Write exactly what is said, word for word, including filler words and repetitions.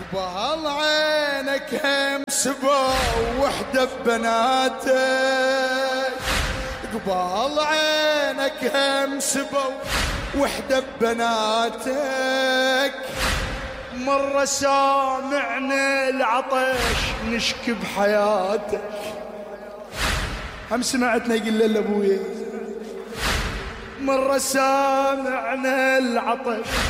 قبال عينك هم سبا وحدة ببناتك، قبال عينك هم سبا وحدة ببناتك. مرة سامعنا العطش نشكي بحياتك، هم سمعتنا يقول لأبويا مرة سامعنا العطش